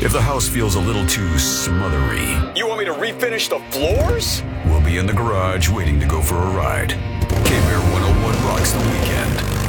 If the house feels a little too smothery, You want me to refinish the floors? we'll be in the garage waiting to go for a ride. K-Bear 101 rocks the weekend.